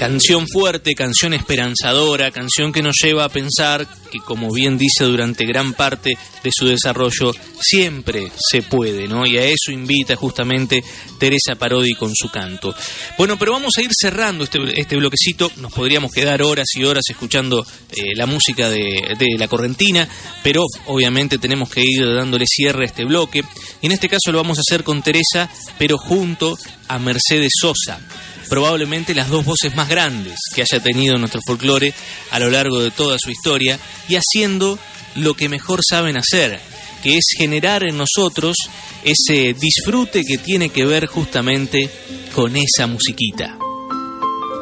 Canción fuerte, canción esperanzadora, canción que nos lleva a pensar que, como bien dice durante gran parte de su desarrollo, siempre se puede, ¿no? Y a eso invita justamente Teresa Parodi con su canto. Bueno, pero vamos a ir cerrando este bloquecito. Nos podríamos quedar horas y horas escuchando la música de La Correntina, pero obviamente tenemos que ir dándole cierre a este bloque. Y en este caso lo vamos a hacer con Teresa, pero junto a Mercedes Sosa. Probablemente las dos voces más grandes que haya tenido nuestro folclore a lo largo de toda su historia, y haciendo lo que mejor saben hacer, que es generar en nosotros ese disfrute que tiene que ver justamente con esa musiquita.